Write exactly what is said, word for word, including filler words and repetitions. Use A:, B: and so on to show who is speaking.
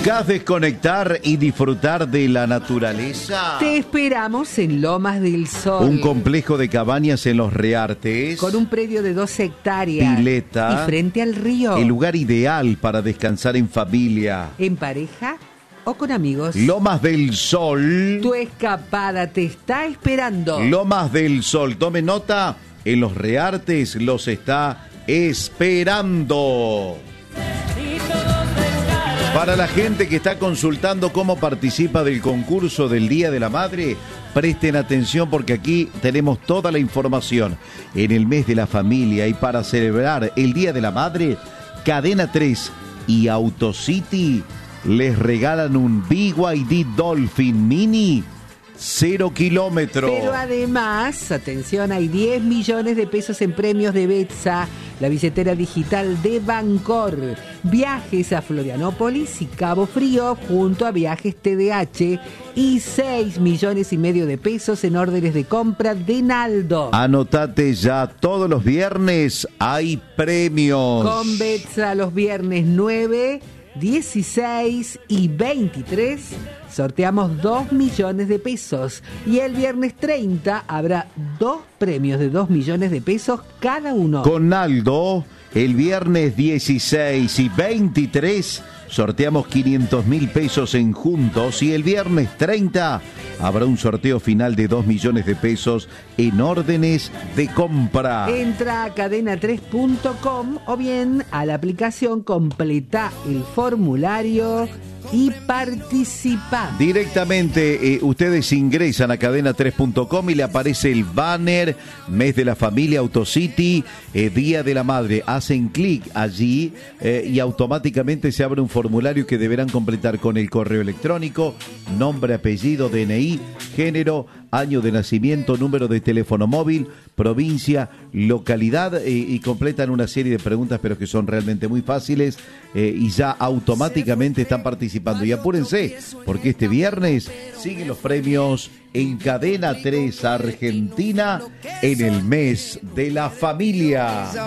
A: ¿Buscás desconectar y disfrutar de la naturaleza?
B: Te esperamos en Lomas del Sol.
A: Un complejo de cabañas en Los Reartes.
B: Con un predio de dos hectáreas.
A: Pileta.
B: Y frente al río.
A: El lugar ideal para descansar en familia.
B: En pareja o con amigos.
A: Lomas del Sol.
B: Tu escapada te está esperando.
A: Lomas del Sol. Tome nota, en Los Reartes los está esperando. Para la gente que está consultando cómo participa del concurso del Día de la Madre, presten atención porque aquí tenemos toda la información. En el mes de la familia y para celebrar el Día de la Madre, Cadena tres y Autocity les regalan un B Y D Dolphin Mini cero kilómetros.
B: Pero además, atención, hay diez millones de pesos en premios de Betsa, la billetera digital de Bancor, viajes a Florianópolis y Cabo Frío junto a Viajes T D H y seis millones y medio de pesos en órdenes de compra de Naldo.
A: Anotate ya, todos los viernes hay premios.
B: Con Betsa los viernes nueve, dieciséis y veintitrés sorteamos dos millones de pesos y el viernes treinta habrá dos premios de dos millones de pesos cada uno.
A: Con Naldo, el viernes dieciséis y veintitrés sorteamos quinientos mil pesos en Juntos y el viernes treinta habrá un sorteo final de dos millones de pesos en órdenes de compra.
B: Entra a cadena tres punto com o bien a la aplicación, completa el formulario y participa.
A: Directamente eh, ustedes ingresan a cadena tres punto com y le aparece el banner, mes de la familia, Autocity, eh, Día de la Madre. Hacen clic allí eh, y automáticamente se abre un formulario que deberán completar con el correo electrónico, nombre, apellido, D N I, género, año de nacimiento, número de teléfono móvil, provincia, localidad eh, y completan una serie de preguntas pero que son realmente muy fáciles eh, y ya automáticamente están participando. Y apúrense porque este viernes siguen los premios en Cadena tres Argentina en el mes de la familia.